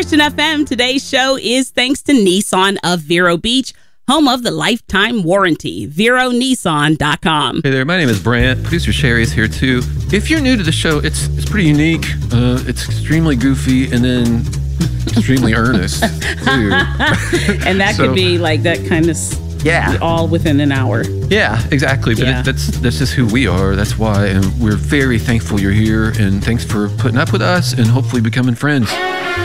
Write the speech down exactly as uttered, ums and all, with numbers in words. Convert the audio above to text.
Christian F M. Today's show is thanks to Nissan of Vero Beach, home of the lifetime warranty. Vero Nissan dot com. Hey there, my name is Brant. Producer Sherry is here too. If you're new to the show, it's it's pretty unique. Uh, it's extremely goofy and then extremely earnest too. And that So- could be like that kind of Yeah. all within an hour. Yeah, exactly. But Yeah. It, that's that's just who we are. That's why, and we're very thankful you're here. And thanks for putting up with us and hopefully becoming friends.